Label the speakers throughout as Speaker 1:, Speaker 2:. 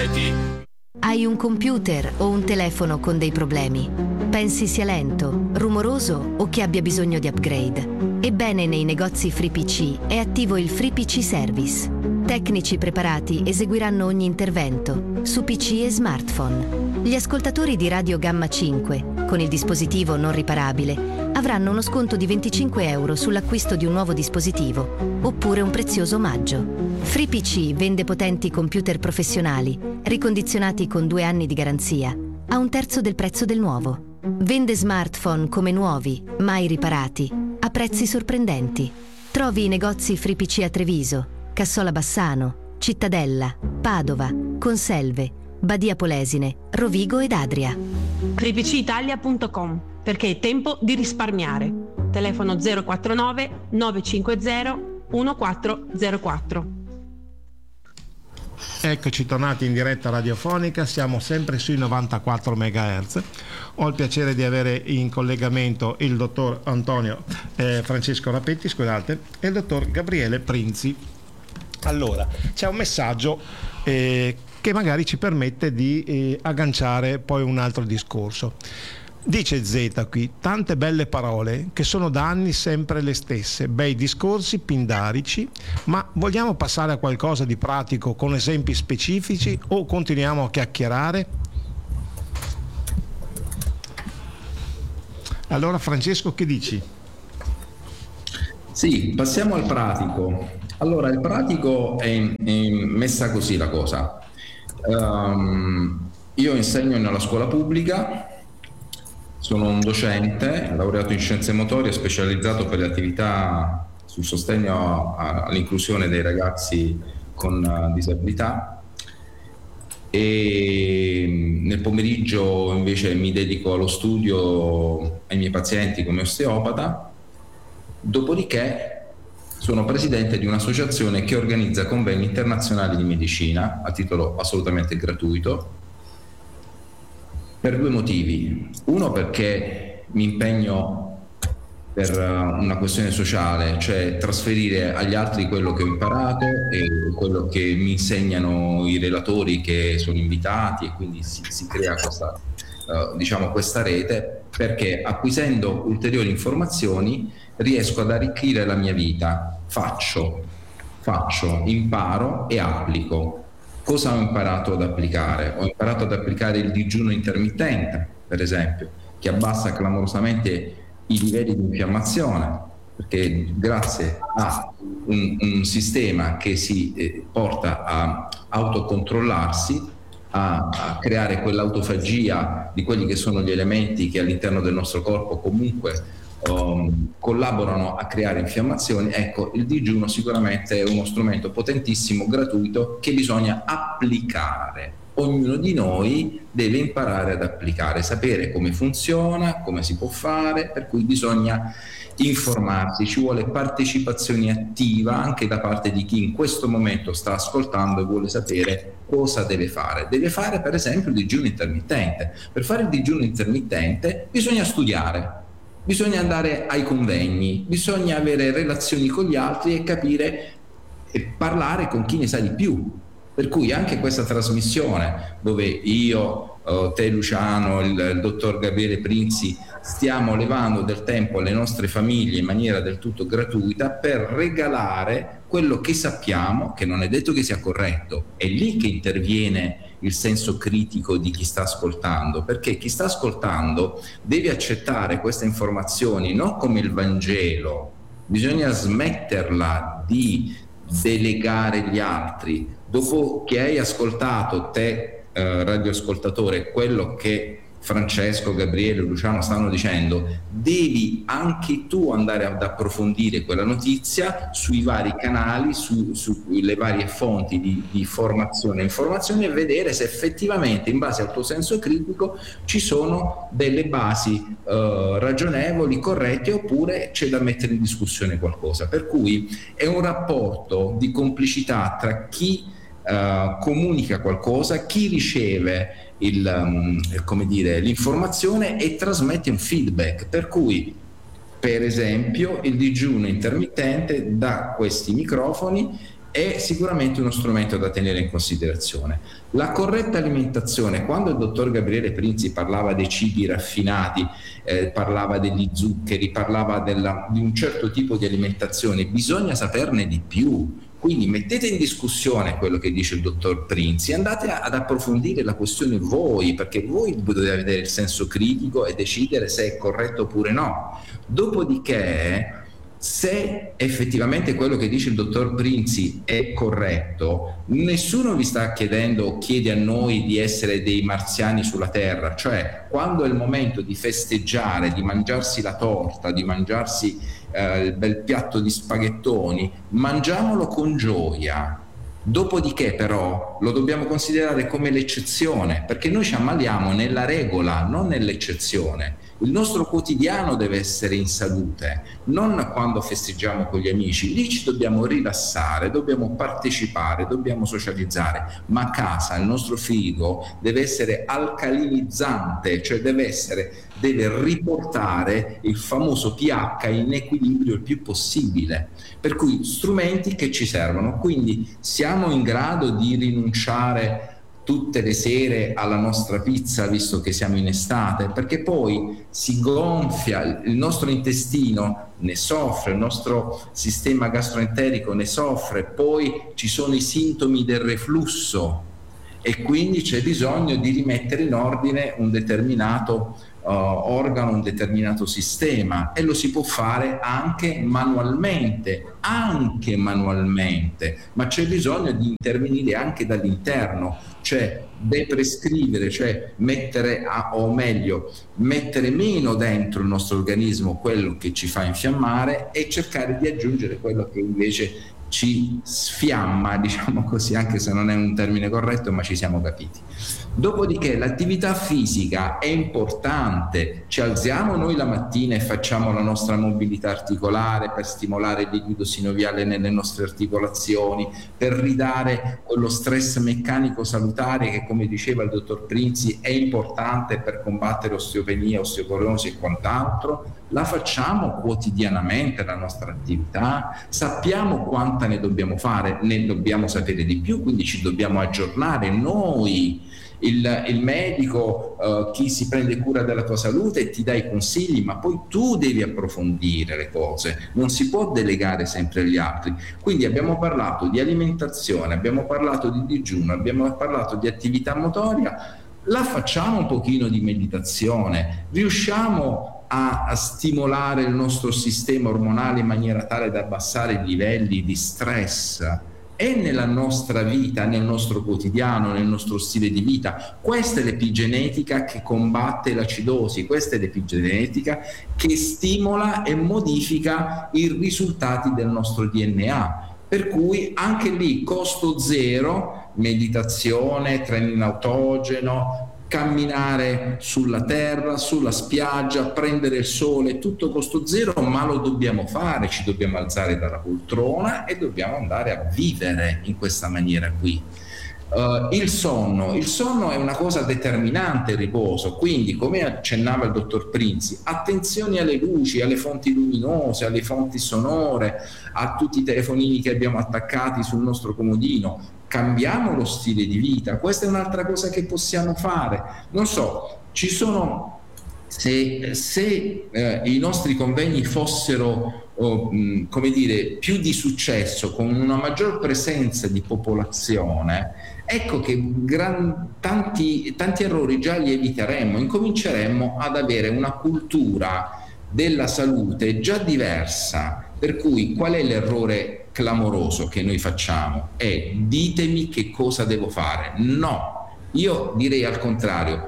Speaker 1: reti.
Speaker 2: Hai un computer o un telefono con dei problemi? Pensi sia lento, rumoroso o che abbia bisogno di upgrade? Ebbene, nei negozi FreePC è attivo il FreePC Service. Tecnici preparati eseguiranno ogni intervento su PC e smartphone. Gli ascoltatori di Radio Gamma 5, con il dispositivo non riparabile, avranno uno sconto di 25 euro sull'acquisto di un nuovo dispositivo, oppure un prezioso omaggio. FreePC vende potenti computer professionali, ricondizionati con 2 anni di garanzia, a 1/3 del prezzo del nuovo. Vende smartphone come nuovi, mai riparati, a prezzi sorprendenti. Trovi i negozi FreePC a Treviso, Cassola Bassano, Cittadella, Padova, Conselve, Badia Polesine, Rovigo ed Adria.
Speaker 3: FreePCItalia.com, perché è tempo di risparmiare. Telefono 049 950 1404.
Speaker 4: Eccoci tornati in diretta radiofonica, siamo sempre sui 94 MHz. Ho il piacere di avere in collegamento il dottor Francesco Rapetti, scusate, e il dottor Gabriele Prinzi. Allora, c'è un messaggio che magari ci permette di agganciare poi un altro discorso. Dice Z qui, tante belle parole che sono da anni sempre le stesse, bei discorsi pindarici, ma vogliamo passare a qualcosa di pratico con esempi specifici o continuiamo a chiacchierare? Allora Francesco, che dici?
Speaker 5: Sì, passiamo al pratico. Allora, il pratico è messa così la cosa. Io insegno nella scuola pubblica. Sono un docente, laureato in scienze motorie, specializzato per le attività sul sostegno all'inclusione dei ragazzi con disabilità, e nel pomeriggio invece mi dedico allo studio ai miei pazienti come osteopata. Dopodiché sono presidente di un'associazione che organizza convegni internazionali di medicina a titolo assolutamente gratuito, per 2 motivi. Uno, perché mi impegno per una questione sociale, cioè trasferire agli altri quello che ho imparato e quello che mi insegnano i relatori che sono invitati, e quindi si crea questa rete, perché acquisendo ulteriori informazioni riesco ad arricchire la mia vita. Faccio, imparo e applico. Cosa ho imparato ad applicare? Ho imparato ad applicare il digiuno intermittente, per esempio, che abbassa clamorosamente i livelli di infiammazione, perché grazie a un sistema che si porta a autocontrollarsi, a creare quell'autofagia di quelli che sono gli elementi che all'interno del nostro corpo comunque collaborano a creare infiammazioni. Ecco, il digiuno sicuramente è uno strumento potentissimo, gratuito, che bisogna applicare. Ognuno di noi deve imparare ad applicare, sapere come funziona, come si può fare, per cui bisogna informarsi, ci vuole partecipazione attiva anche da parte di chi in questo momento sta ascoltando e vuole sapere cosa deve fare. Deve fare per esempio il digiuno intermittente. Per fare il digiuno intermittente bisogna studiare. Bisogna andare ai convegni, bisogna avere relazioni con gli altri e capire e parlare con chi ne sa di più. Per cui anche questa trasmissione, dove io, te Luciano, il dottor Gabriele Prinzi, stiamo levando del tempo alle nostre famiglie in maniera del tutto gratuita per regalare quello che sappiamo, che non è detto che sia corretto. È lì che interviene il senso critico di chi sta ascoltando, perché chi sta ascoltando deve accettare queste informazioni non come il Vangelo. Bisogna smetterla di delegare gli altri. Dopo che hai ascoltato, te radioascoltatore, quello che Francesco, Gabriele, Luciano stanno dicendo, devi anche tu andare ad approfondire quella notizia sui vari canali, sulle varie fonti di formazione e informazione, e vedere se effettivamente in base al tuo senso critico ci sono delle basi ragionevoli, corrette, oppure c'è da mettere in discussione qualcosa. Per cui è un rapporto di complicità tra chi comunica qualcosa, chi riceve l'informazione e trasmette un feedback. Per cui, per esempio, il digiuno intermittente da questi microfoni è sicuramente uno strumento da tenere in considerazione. La corretta alimentazione, quando il dottor Gabriele Prinzi parlava dei cibi raffinati, parlava degli zuccheri, parlava di un certo tipo di alimentazione, bisogna saperne di più. Quindi mettete in discussione quello che dice il dottor Prinzi, andate ad approfondire la questione voi, perché voi dovete avere il senso critico e decidere se è corretto oppure no. Dopodiché, se effettivamente quello che dice il dottor Prinzi è corretto, nessuno vi sta chiedendo o chiede a noi di essere dei marziani sulla terra, cioè quando è il momento di festeggiare, di mangiarsi la torta, di mangiarsi il bel piatto di spaghettoni, mangiamolo con gioia. Dopodiché però lo dobbiamo considerare come l'eccezione, perché noi ci ammaliamo nella regola, non nell'eccezione. Il nostro quotidiano deve essere in salute, non quando festeggiamo con gli amici. Lì ci dobbiamo rilassare, dobbiamo partecipare, dobbiamo socializzare, ma a casa il nostro frigo deve essere alcalinizzante, cioè deve riportare il famoso pH in equilibrio il più possibile. Per cui strumenti che ci servono. Quindi siamo in grado di rinunciare tutte le sere alla nostra pizza, visto che siamo in estate, perché poi si gonfia, il nostro intestino ne soffre, il nostro sistema gastroenterico ne soffre, poi ci sono i sintomi del reflusso e quindi c'è bisogno di rimettere in ordine un determinato organo, un determinato sistema, e lo si può fare anche manualmente, ma c'è bisogno di intervenire anche dall'interno, cioè deprescrivere, cioè mettere meno dentro il nostro organismo quello che ci fa infiammare e cercare di aggiungere quello che invece ci sfiamma, diciamo così, anche se non è un termine corretto, ma ci siamo capiti. Dopodiché l'attività fisica è importante, ci alziamo noi la mattina e facciamo la nostra mobilità articolare per stimolare il liquido sinoviale nelle nostre articolazioni, per ridare quello stress meccanico salutare che, come diceva il dottor Prinzi, è importante per combattere osteopenia, osteoporosi e quant'altro. La facciamo quotidianamente la nostra attività, sappiamo quanta ne dobbiamo fare, ne dobbiamo sapere di più, quindi ci dobbiamo aggiornare noi, il medico, chi si prende cura della tua salute ti dà i consigli, ma poi tu devi approfondire le cose, non si può delegare sempre agli altri. Quindi abbiamo parlato di alimentazione, abbiamo parlato di digiuno, abbiamo parlato di attività motoria, la facciamo un pochino di meditazione, riusciamo a stimolare il nostro sistema ormonale in maniera tale da abbassare i livelli di stress e nella nostra vita, nel nostro quotidiano, nel nostro stile di vita. Questa è l'epigenetica che combatte l'acidosi, questa è l'epigenetica che stimola e modifica i risultati del nostro DNA. Per cui anche lì costo zero, meditazione, training autogeno, camminare sulla terra, sulla spiaggia, prendere il sole, tutto costo zero, ma lo dobbiamo fare, ci dobbiamo alzare dalla poltrona e dobbiamo andare a vivere in questa maniera qui. Il sonno è una cosa determinante, il riposo, quindi come accennava il dottor Prinzi, attenzione alle luci, alle fonti luminose, alle fonti sonore, a tutti i telefonini che abbiamo attaccati sul nostro comodino. Cambiamo lo stile di vita, questa è un'altra cosa che possiamo fare. Non so, ci sono, se i nostri convegni fossero come dire, più di successo, con una maggior presenza di popolazione, ecco che tanti errori già li eviteremmo, incominceremmo ad avere una cultura della salute già diversa. Per cui qual è l'errore clamoroso che noi facciamo? È: ditemi che cosa devo fare. No, io direi al contrario: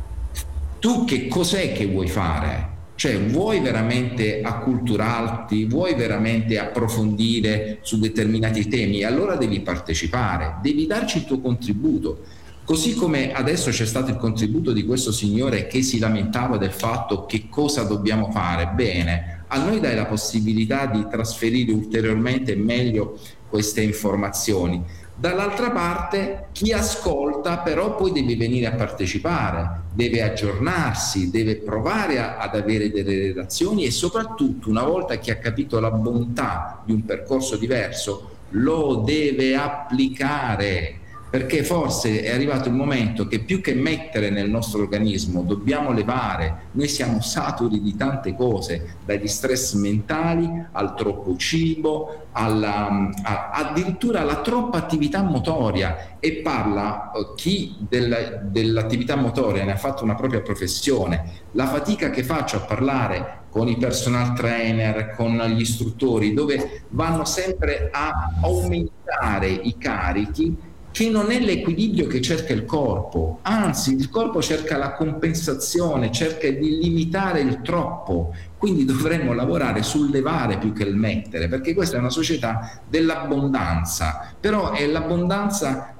Speaker 5: tu che cos'è che vuoi fare? Cioè, vuoi veramente acculturarti, vuoi veramente approfondire su determinati temi? Allora devi partecipare, devi darci il tuo contributo. Così come adesso c'è stato il contributo di questo signore che si lamentava del fatto che cosa dobbiamo fare. Bene, a noi dai la possibilità di trasferire ulteriormente e meglio queste informazioni. Dall'altra parte, chi ascolta però poi deve venire a partecipare, deve aggiornarsi, deve provare ad avere delle relazioni e soprattutto, una volta che ha capito la bontà di un percorso diverso, lo deve applicare, perché forse è arrivato il momento che più che mettere nel nostro organismo dobbiamo levare. Noi siamo saturi di tante cose, dagli stress mentali al troppo cibo, addirittura alla troppa attività motoria, e parla chi dell'attività motoria ne ha fatto una propria professione. La fatica che faccio a parlare con i personal trainer, con gli istruttori, dove vanno sempre a aumentare i carichi, che non è l'equilibrio che cerca il corpo, anzi il corpo cerca la compensazione, cerca di limitare il troppo. Quindi dovremmo lavorare sul levare più che il mettere, perché questa è una società dell'abbondanza, però è l'abbondanza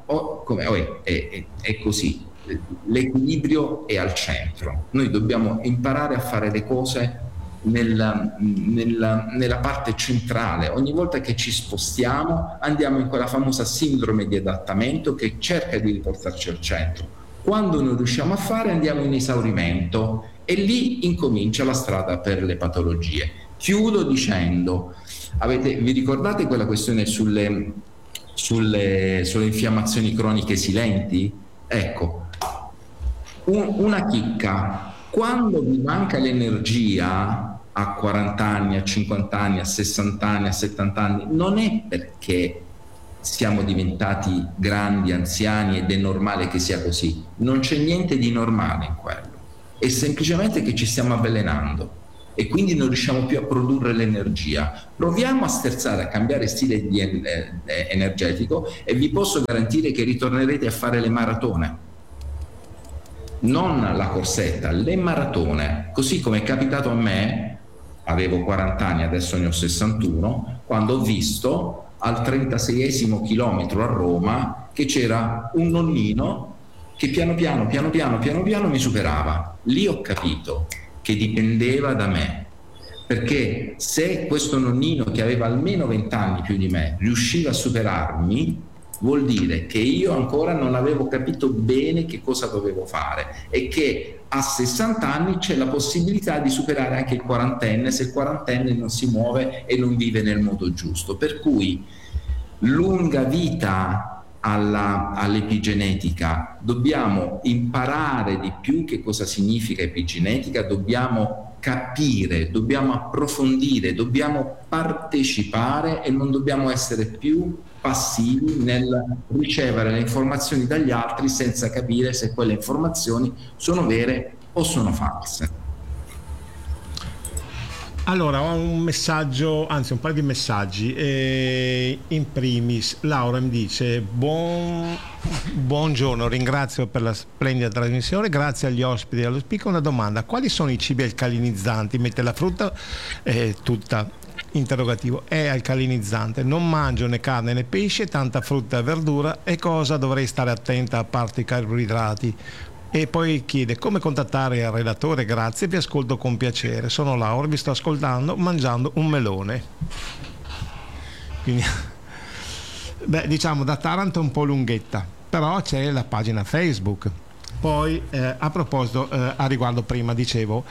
Speaker 5: è così, l'equilibrio è al centro. Noi dobbiamo imparare a fare le cose nella parte centrale. Ogni volta che ci spostiamo andiamo in quella famosa sindrome di adattamento che cerca di riportarci al centro. Quando non riusciamo a fare andiamo in esaurimento e lì incomincia la strada per le patologie. Chiudo dicendo, vi ricordate quella questione sulle infiammazioni croniche silenti? Ecco, una chicca: quando vi manca l'energia a 40 anni, a 50 anni, a 60 anni, a 70 anni, non è perché siamo diventati grandi, anziani ed è normale che sia così. Non c'è niente di normale in quello, è semplicemente che ci stiamo avvelenando e quindi non riusciamo più a produrre l'energia. Proviamo a sterzare, a cambiare stile energetico e vi posso garantire che ritornerete a fare le maratone. Non la corsetta, le maratone, così come è capitato a me. Avevo 40 anni, adesso ne ho 61, quando ho visto al 36esimo chilometro a Roma che c'era un nonnino che piano piano mi superava. Lì ho capito che dipendeva da me, perché se questo nonnino, che aveva almeno 20 anni più di me, riusciva a superarmi, vuol dire che io ancora non avevo capito bene che cosa dovevo fare e che a 60 anni c'è la possibilità di superare anche il quarantenne, se il quarantenne non si muove e non vive nel modo giusto. Per cui lunga vita all'epigenetica, dobbiamo imparare di più che cosa significa epigenetica, dobbiamo capire, dobbiamo approfondire, dobbiamo partecipare e non dobbiamo essere più passivi nel ricevere le informazioni dagli altri senza capire se quelle informazioni sono vere o sono false.
Speaker 4: Allora, ho un messaggio, anzi un paio di messaggi. In primis, Laura mi dice: buongiorno, ringrazio per la splendida trasmissione, grazie agli ospiti e allo speaker. Una domanda: quali sono i cibi alcalinizzanti? Mette la frutta tutta. Interrogativo. È alcalinizzante, non mangio né carne né pesce, tanta frutta e verdura, e cosa dovrei stare attenta a parte i carboidrati? E poi chiede come contattare il relatore. Grazie, vi ascolto con piacere, sono Laura, vi sto ascoltando mangiando un melone. Quindi diciamo da Taranto è un po' lunghetta, però c'è la pagina Facebook. Poi a proposito, a riguardo prima dicevo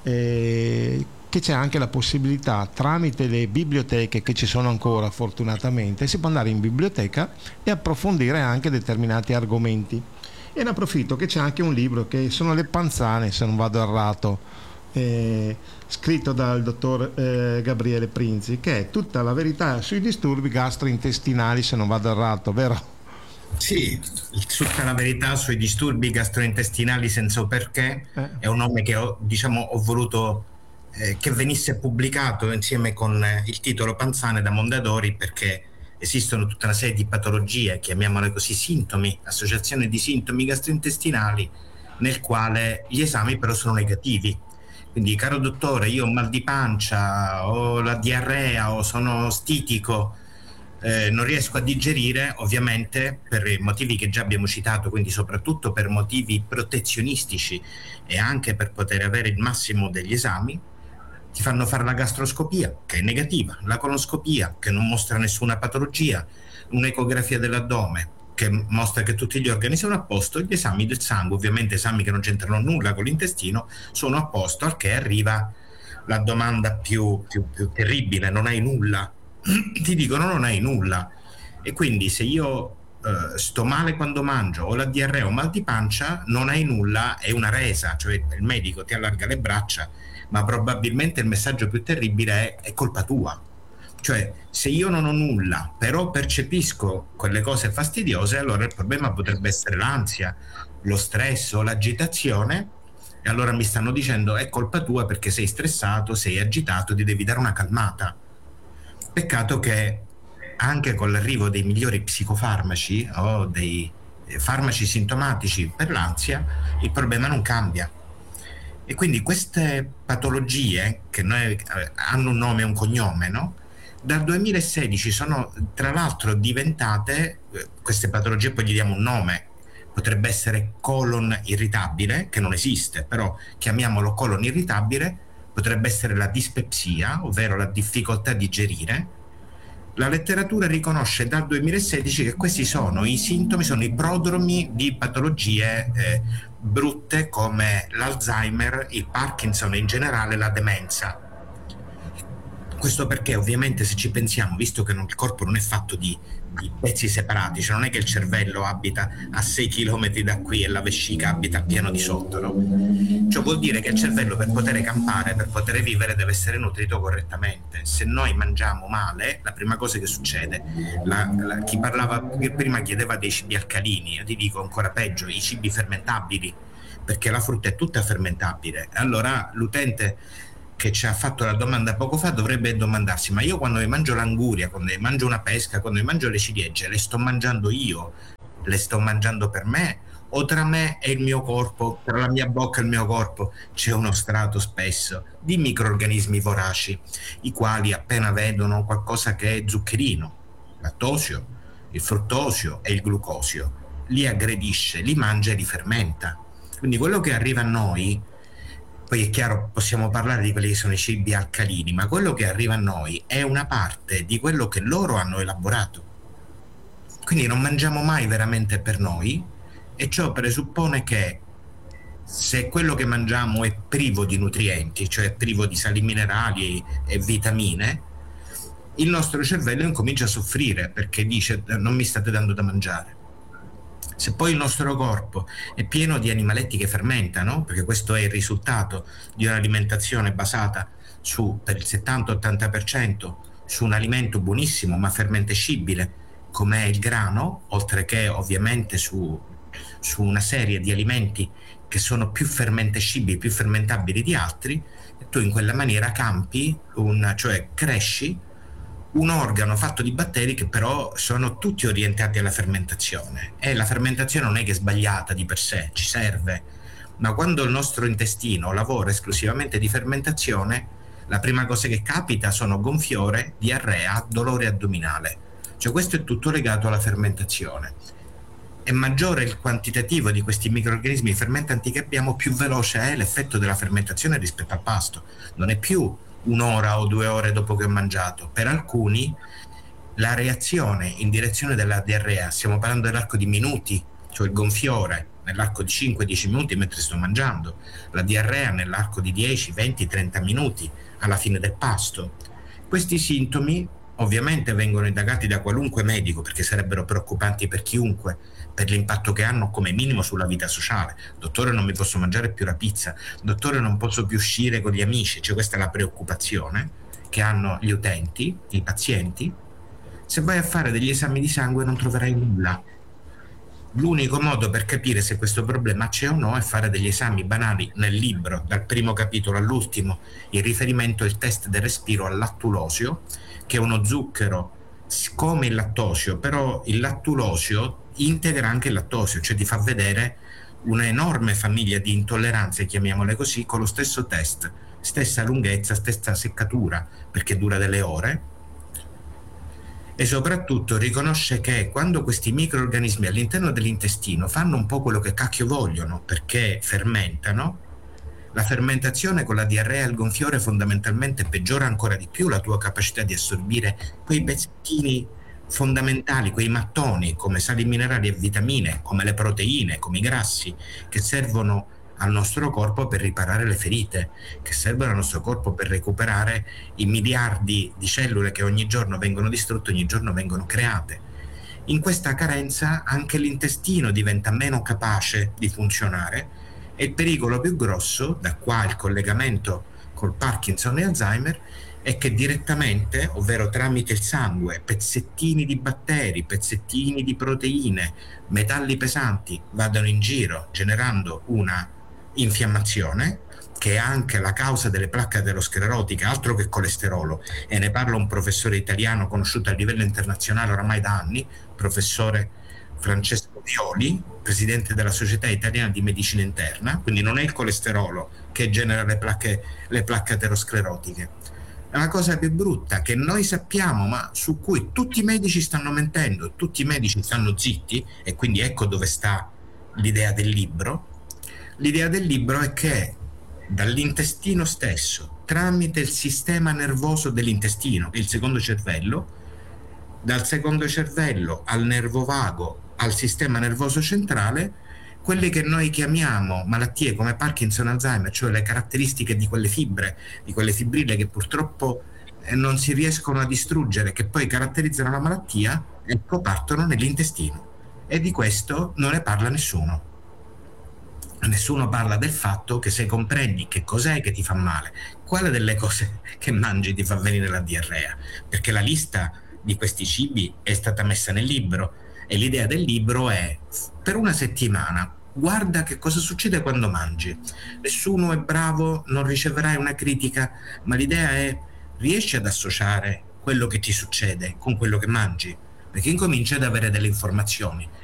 Speaker 4: che c'è anche la possibilità, tramite le biblioteche che ci sono ancora fortunatamente, si può andare in biblioteca e approfondire anche determinati argomenti. E ne approfitto che c'è anche un libro che sono le panzane, se non vado errato, scritto dal dottor Gabriele Prinzi, che è tutta la verità sui disturbi gastrointestinali, se non vado errato, vero?
Speaker 1: Sì, tutta la verità sui disturbi gastrointestinali senza perché, è un nome che ho voluto che venisse pubblicato insieme con il titolo Panzane da Mondadori, perché esistono tutta una serie di patologie, chiamiamole così, sintomi, associazione di sintomi gastrointestinali, nel quale gli esami però sono negativi. Quindi, caro dottore, io ho mal di pancia, ho la diarrea, o sono stitico, non riesco a digerire, ovviamente per i motivi che già abbiamo citato, quindi soprattutto per motivi protezionistici e anche per poter avere il massimo degli esami, ti fanno fare la gastroscopia, che è negativa, la coloscopia, che non mostra nessuna patologia, un'ecografia dell'addome, che mostra che tutti gli organi sono a posto, gli esami del sangue, ovviamente esami che non c'entrano nulla con l'intestino, sono a posto, al che arriva la domanda più terribile: non hai nulla? Ti dicono non hai nulla, E quindi se io sto male quando mangio, ho la diarrea o mal di pancia, non hai nulla, è una resa, cioè il medico ti allarga le braccia, ma probabilmente il messaggio più terribile è colpa tua. Cioè, se io non ho nulla, però percepisco quelle cose fastidiose, allora il problema potrebbe essere l'ansia, lo stress o l'agitazione, e allora mi stanno dicendo è colpa tua perché sei stressato, sei agitato, ti devi dare una calmata. Peccato che anche con l'arrivo dei migliori psicofarmaci o dei farmaci sintomatici per l'ansia, il problema non cambia. E quindi queste patologie, che noi hanno un nome e un cognome, no? Dal 2016 sono tra l'altro diventate, queste patologie poi gli diamo un nome, potrebbe essere colon irritabile, che non esiste, però chiamiamolo colon irritabile, potrebbe essere la dispepsia, ovvero la difficoltà a digerire. La letteratura riconosce dal 2016 che questi sono i sintomi, sono i prodromi di patologie brutte come l'Alzheimer, il Parkinson e in generale la demenza. Questo perché ovviamente se ci pensiamo, visto che il corpo non è fatto di pezzi separati, cioè non è che il cervello abita a 6 km da qui e la vescica abita al piano di sotto, no? Cioè vuol dire che il cervello per poter campare, per poter vivere, deve essere nutrito correttamente. Se noi mangiamo male, la prima cosa che succede, chi parlava prima chiedeva dei cibi alcalini, io ti dico ancora peggio, i cibi fermentabili, perché la frutta è tutta fermentabile. Allora l'utente che ci ha fatto la domanda poco fa dovrebbe domandarsi: ma io quando mi mangio l'anguria, quando mi mangio una pesca, quando mi mangio le ciliegie, le sto mangiando io, le sto mangiando per me, o tra me e il mio corpo, tra la mia bocca e il mio corpo c'è uno strato spesso di microrganismi voraci, i quali appena vedono qualcosa che è zuccherino, lattosio, il fruttosio e il glucosio, li aggredisce, li mangia e li fermenta. Quindi quello che arriva a noi, poi è chiaro, possiamo parlare di quelli che sono i cibi alcalini, ma quello che arriva a noi è una parte di quello che loro hanno elaborato. Quindi non mangiamo mai veramente per noi, e ciò presuppone che se quello che mangiamo è privo di nutrienti, cioè privo di sali minerali e vitamine, il nostro cervello incomincia a soffrire perché dice: non mi state dando da mangiare. Se poi il nostro corpo è pieno di animaletti che fermentano, perché questo è il risultato di un'alimentazione basata per il 70-80% su un alimento buonissimo ma fermentescibile come è il grano, oltre che ovviamente su una serie di alimenti che sono più fermentescibili, più fermentabili di altri, e tu in quella maniera campi, cioè cresci un organo fatto di batteri che però sono tutti orientati alla fermentazione. E la fermentazione non è che è sbagliata di per sé, ci serve, ma quando il nostro intestino lavora esclusivamente di fermentazione, la prima cosa che capita sono gonfiore, diarrea, dolore addominale. Cioè questo è tutto legato alla fermentazione. E maggiore il quantitativo di questi microrganismi fermentanti che abbiamo, più veloce è l'effetto della fermentazione rispetto al pasto. Non è più 1 ora o 2 ore dopo che ho mangiato. Per alcuni la reazione in direzione della diarrea, stiamo parlando dell'arco di minuti, cioè il gonfiore nell'arco di 5-10 minuti mentre sto mangiando, la diarrea nell'arco di 10, 20, 30 minuti alla fine del pasto. Questi sintomi ovviamente vengono indagati da qualunque medico, perché sarebbero preoccupanti per chiunque, per l'impatto che hanno come minimo sulla vita sociale. Dottore, non mi posso mangiare più la pizza, dottore, non posso più uscire con gli amici. Cioè questa è la preoccupazione che hanno gli utenti, i pazienti. Se vai a fare degli esami di sangue non troverai nulla. L'unico modo per capire se questo problema c'è o no è fare degli esami banali. Nel libro, dal primo capitolo all'ultimo, il riferimento è il test del respiro al lattulosio, che è uno zucchero come il lattosio, però il lattulosio integra anche il lattosio, cioè ti fa vedere un'enorme famiglia di intolleranze, chiamiamole così, con lo stesso test, stessa lunghezza, stessa seccatura, perché dura delle ore. E soprattutto riconosce che quando questi microrganismi all'interno dell'intestino fanno un po' quello che cacchio vogliono, perché fermentano, la fermentazione con la diarrea e il gonfiore fondamentalmente peggiora ancora di più la tua capacità di assorbire quei pezzettini fondamentali, quei mattoni come sali minerali e vitamine, come le proteine, come i grassi, che servono al nostro corpo per riparare le ferite, che servono al nostro corpo per recuperare i miliardi di cellule che ogni giorno vengono distrutte, ogni giorno vengono create. In questa carenza anche l'intestino diventa meno capace di funzionare e il pericolo più grosso, da qua il collegamento col Parkinson e Alzheimer, è che direttamente, ovvero tramite il sangue, pezzettini di batteri, pezzettini di proteine, metalli pesanti vadano in giro generando una infiammazione che è anche la causa delle placche aterosclerotiche, altro che colesterolo, e ne parla un professore italiano conosciuto a livello internazionale oramai da anni, professore Francesco Violi, presidente della Società Italiana di Medicina Interna. Quindi non è il colesterolo che genera le placche aterosclerotiche. È la cosa più brutta che noi sappiamo, ma su cui tutti i medici stanno mentendo, tutti i medici stanno zitti, e quindi ecco dove sta l'idea del libro. L'idea del libro è che dall'intestino stesso, tramite il sistema nervoso dell'intestino, che è il secondo cervello, dal secondo cervello al nervo vago, al sistema nervoso centrale, quelle che noi chiamiamo malattie come Parkinson e Alzheimer, cioè le caratteristiche di quelle fibre, di quelle fibrille che purtroppo non si riescono a distruggere, che poi caratterizzano la malattia, ecco, partono nell'intestino. E di questo non ne parla nessuno. Nessuno parla del fatto che se comprendi che cos'è che ti fa male, quale delle cose che mangi ti fa venire la diarrea, perché la lista di questi cibi è stata messa nel libro, e l'idea del libro è: per una settimana guarda che cosa succede quando mangi. Nessuno è bravo, non riceverai una critica, ma l'idea è: riesci ad associare quello che ti succede con quello che mangi, perché incominci ad avere delle informazioni.